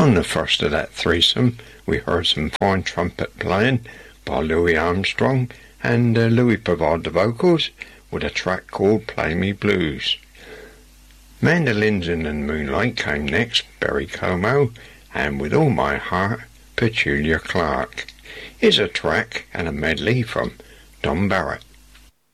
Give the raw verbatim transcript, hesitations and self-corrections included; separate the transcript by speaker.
Speaker 1: On the first of that threesome, we heard some fine trumpet playing by Louis Armstrong, and uh, Louis provided the vocals with a track called Play Me Blues. Mandolins in the Moonlight came next, Berry Como, and With All My Heart, Petulia Clark. Here's a track and a medley from Don Barrett.